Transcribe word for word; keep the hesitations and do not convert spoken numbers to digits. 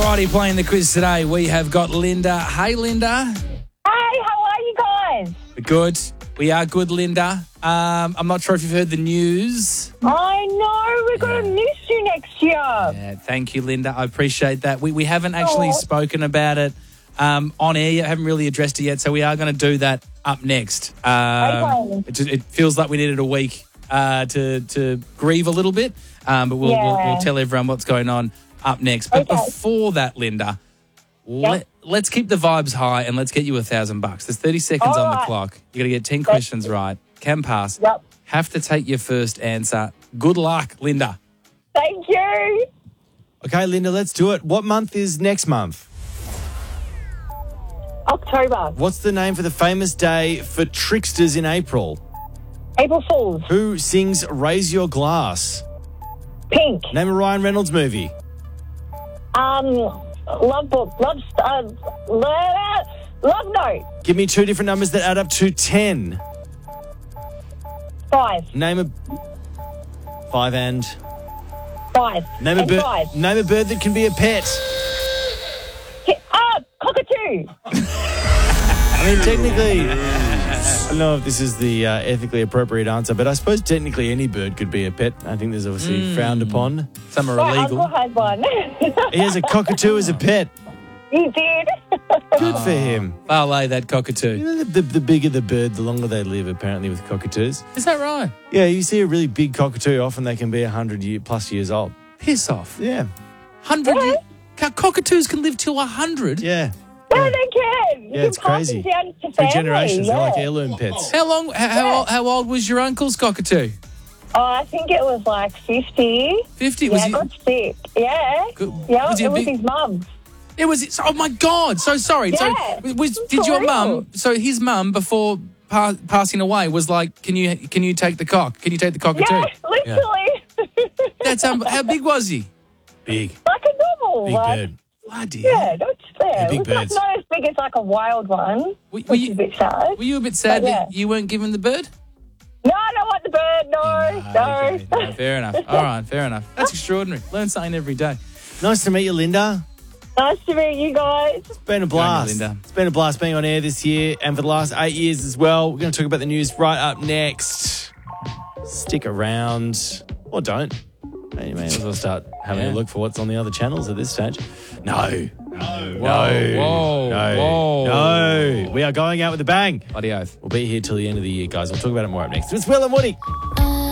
Righty, playing the quiz today, we have got Linda. Hey, Linda. Hey, how are you guys? Good. We are good, Linda. Um, I'm not sure if you've heard the news. I know, we're going to miss you next year. Yeah, thank you, Linda. I appreciate that. We we haven't actually Aw. spoken about it um, on air yet. Haven't really addressed it yet, so we are going to do that up next. Um, Okay. it, just, it feels like we needed a week uh, to to grieve a little bit, um, but we'll, we'll Yeah. we'll tell everyone what's going on up next. But Okay. before that, Linda, let, let's keep the vibes high and let's get you a thousand bucks. There's thirty seconds All on the right. clock. You got to get ten questions right. Can pass. Yep. Have to take your first answer. Good luck, Linda. Thank you. Okay, Linda, let's do it. What month is next month? October. What's the name for the famous day for tricksters in April? April Fools. Who sings Raise Your Glass? Pink. Name a Ryan Reynolds movie. Um, Love Book. Love, uh, love, love Note. Give me two different numbers that add up to ten. Five. Name a... Five and... Five. Name a, and bird, five. name a bird that can be a pet. Ah, cockatoo. I mean, technically... I don't know if this is the uh, ethically appropriate answer, but I suppose technically any bird could be a pet. I think there's obviously frowned upon. Some are My illegal. uncle had one. He has a cockatoo as a pet. He did. Good for him. Parlay that cockatoo. You know, the, the, the bigger the bird, the longer they live, apparently, with cockatoos. Is that right? Yeah, you see a really big cockatoo, often they can be one hundred year, plus years old. Piss off. Yeah. Hundred. What? Year- Co- cockatoos can live till a hundred. Yeah. No, they can. You Yeah, can it's pass crazy. them down to For family, generations, they're like yeah. heirloom pets. How long? How, how, old, how old was your uncle's cockatoo? Oh, I think it was like fifty. Fifty. Was yeah, he? got sick. Yeah. Good. Yeah, Was he a it was big- his mum's. It was. Oh my God! So sorry. Yeah, so was it's did your for mum? real. So his mum before pa- passing away was like, "Can you can you take the cock? Can you take the cockatoo?" Yeah, literally. That's um, how big was he? Big. like a normal. Big like, bird. Bloody. Yeah, not They're fair. big It was like birds. not as big as like a wild one, Were- were which you- is a bit sad. Were you a bit sad But, yeah. that you weren't given the bird? No, I don't want the bird. No, no. Okay, no, fair enough. All right, fair enough. That's extraordinary. Learn something every day. Nice to meet you, Linda. Nice to meet you guys. It's been a blast. Linda. It's been a blast being on air this year and for the last eight years as well. We're going to talk about the news right up next. Stick around. Or don't. You may as well start having Yeah. a look for what's on the other channels at this stage. No. No. Whoa, No. whoa, no. whoa. No. We are going out with a bang. Bloody oath. We'll be here till the end of the year, guys. We'll talk about it more up next. It's Will and Woody.